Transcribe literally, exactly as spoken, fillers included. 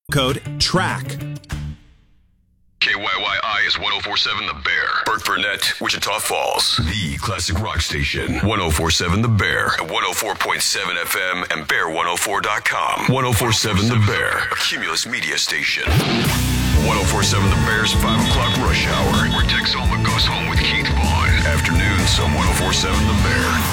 Code TRACK. K Y Y I is one oh four point seven The Bear. Burt Burnett, Wichita Falls. The classic rock station. one oh four point seven The Bear. At one oh four point seven F M and bear one oh four dot com. one oh four point seven The Bear. A Cumulus media station. one oh four point seven The Bear's five o'clock rush hour. Where Tex Olma goes home with Keith Vaughn. Afternoons on one oh four point seven The Bear.